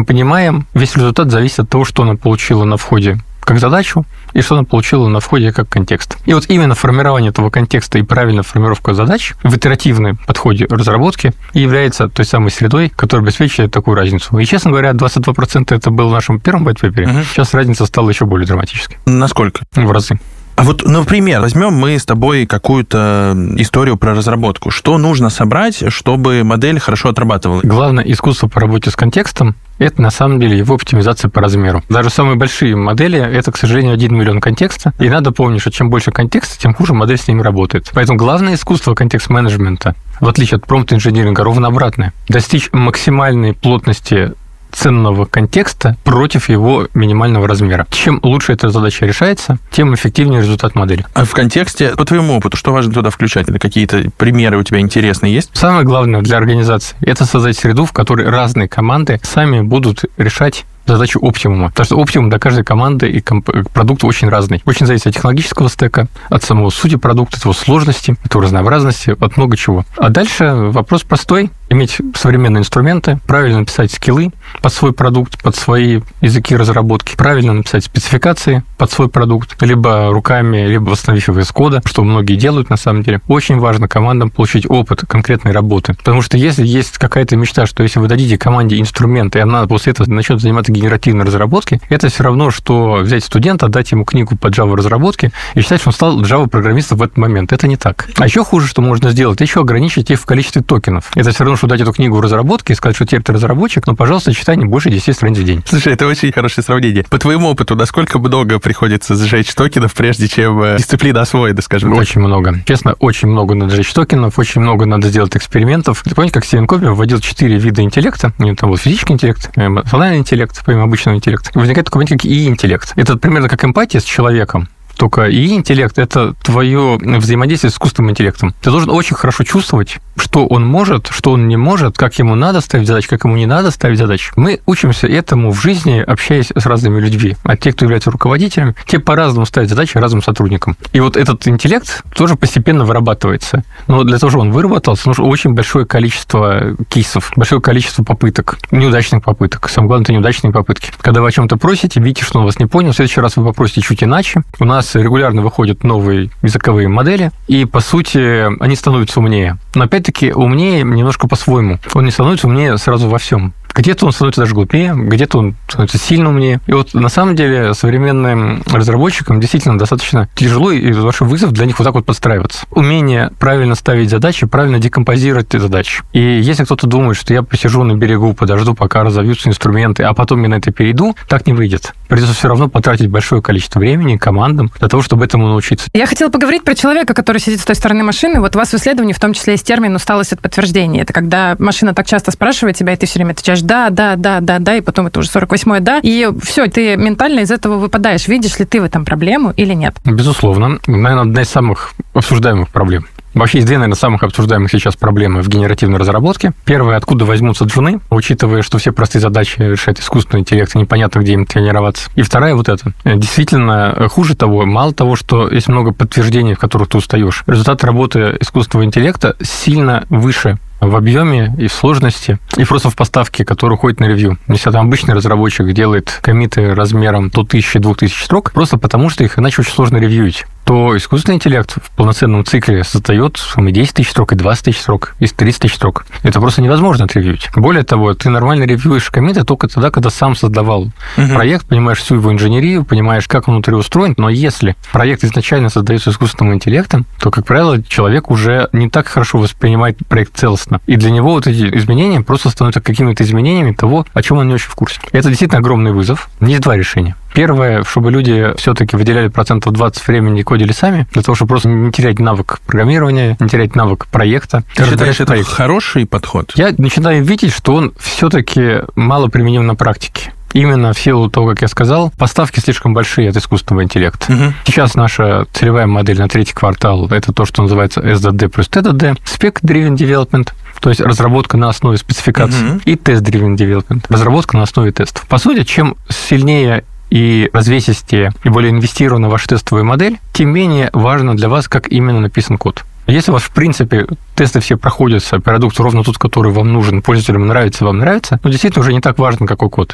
мы понимаем, весь результат зависит от того, что она получила на входе как задачу, и что она получила на входе как контекст. И вот именно формирование этого контекста и правильная формировка задач в итеративном подходе разработки является той самой средой, которая обеспечивает такую разницу. И, честно говоря, 22% это было в нашем первом white paper. Сейчас разница стала еще более драматической. Насколько? В разы. А вот, например, возьмем мы с тобой какую-то историю про разработку. Что нужно собрать, чтобы модель хорошо отрабатывала? Главное искусство по работе с контекстом – это, на самом деле, его оптимизация по размеру. Даже самые большие модели – это, к сожалению, 1 миллион контекста. И надо помнить, что чем больше контекста, тем хуже модель с ними работает. Поэтому главное искусство контекст-менеджмента, в отличие от промпт-инжиниринга, ровно обратное. Достичь максимальной плотности ценного контекста против его минимального размера. Чем лучше эта задача решается, тем эффективнее результат модели. А в контексте, по твоему опыту, что важно туда включать? Это какие-то примеры у тебя интересные есть? Самое главное для организации – это создать среду, в которой разные команды сами будут решать задачу оптимума. Потому что оптимум для каждой команды и продукта очень разный. Очень зависит от технологического стека, от самого сути продукта, от его сложности, от его разнообразности, от много чего. А дальше вопрос простой. Иметь современные инструменты, правильно написать скиллы под свой продукт, под свои языки разработки, правильно написать спецификации под свой продукт, либо руками, либо восстановив их из кода, что многие делают на самом деле. Очень важно командам получить опыт конкретной работы. Потому что если есть какая-то мечта, что если вы дадите команде инструмент, и она после этого начнет заниматься генеративной разработкой, это все равно, что взять студента, отдать ему книгу по Java разработке и считать, что он стал Java-программистом в этот момент. Это не так. А еще хуже, что можно сделать, еще ограничить их в количестве токенов. Это все равно, что дать эту книгу в разработке и сказать, что теперь ты разработчик, но, пожалуйста, читай не больше 10 страниц в день. Слушай, это очень хорошее сравнение. По твоему опыту, насколько много приходится сжечь токенов, прежде чем дисциплина освоена, скажем так? Очень много. Честно, очень много надо сжечь токенов, очень много надо сделать экспериментов. Ты помните, как Стивен Копи вводил 4 вида интеллекта? У него там был физический интеллект, эмоциональный интеллект, помимо обычного интеллекта. Возникает такой понятие, как ИИ-интеллект. Это примерно как эмпатия с человеком. Только ИИ-интеллект – это твое взаимодействие с искусственным интеллектом. Ты должен очень хорошо чувствовать, что он может, что он не может, как ему надо ставить задачи, как ему не надо ставить задачи. Мы учимся этому в жизни, общаясь с разными людьми. А те, кто являются руководителями, те по-разному ставят задачи разным сотрудникам. И вот этот интеллект тоже постепенно вырабатывается. Но для того, чтобы он выработался, нужно очень большое количество кейсов, большое количество попыток, неудачных попыток. Самое главное – это неудачные попытки. Когда вы о чем-то просите, видите, что он вас не понял, в следующий раз вы попросите чуть иначе. У нас регулярно выходят новые языковые модели, и, по сути, они становятся умнее. Но, опять-таки, умнее немножко по-своему. Он не становится умнее сразу во всем. Где-то он становится даже глупее, где-то он становится сильно умнее. И вот, на самом деле, современным разработчикам действительно достаточно тяжело, и ваш вызов для них вот так вот подстраиваться. Умение правильно ставить задачи, правильно декомпозировать эти задачи. И если кто-то думает, что я посижу на берегу, подожду, пока разовьются инструменты, а потом я на это перейду, так не выйдет. Придется все равно потратить большое количество времени командам для того, чтобы этому научиться. Я хотела поговорить про человека, который сидит с той стороны машины. Вот у вас в исследовании в том числе есть термин «усталость от подтверждения». Это когда машина так часто спрашивает тебя, и ты все время отвечаешь да, и потом это уже 48-е да, и все, ты ментально из этого выпадаешь. Видишь ли ты в этом проблему или нет? Безусловно. Наверное, одна из самых обсуждаемых проблем. Вообще есть две, наверное, самых обсуждаемых сейчас проблемы в генеративной разработке. Первая, откуда возьмутся джуны, учитывая, что все простые задачи решает искусственный интеллект, и непонятно, где им тренироваться. И вторая вот эта. Действительно, хуже того, мало того, что есть много подтверждений, в которых ты устаешь. Результат работы искусственного интеллекта сильно выше в объеме и в сложности, и просто в поставке, которая уходит на ревью. Если там обычный разработчик делает коммиты размером до 1000-2000 строк, просто потому что их иначе очень сложно ревьюить, то искусственный интеллект в полноценном цикле создает и 10 тысяч строк, и 20 тысяч строк, и 30 тысяч строк. Это просто невозможно отревьюить. Более того, ты нормально ревьюешь коммиты только тогда, когда сам создавал проект, понимаешь всю его инженерию, понимаешь, как он внутри устроен, но если проект изначально создается искусственным интеллектом, то, как правило, человек уже не так хорошо воспринимает проект целостно. И для него вот эти изменения просто становятся какими-то изменениями того, о чем он не очень в курсе. Это действительно огромный вызов. Есть два решения. Первое, чтобы люди все-таки выделяли 20% времени и кодили сами, для того, чтобы просто не терять навык программирования, не терять навык проекта. Ты считаешь, это хороший подход? Я начинаю видеть, что он все-таки мало применим на практике. Именно в силу того, как я сказал, поставки слишком большие от искусственного интеллекта. Сейчас наша целевая модель на третий квартал – это то, что называется SDD плюс TDD, Spec-Driven Development, то есть разработка на основе спецификаций, и Test-Driven Development, разработка на основе тестов. По сути, чем сильнее и развесистее, и более инвестирована ваша тестовая модель, тем менее важно для вас, как именно написан код. Если у вас, в принципе, тесты все проходятся, продукт ровно тот, который вам нужен, пользователям нравится, вам нравится, но действительно уже не так важно, какой код.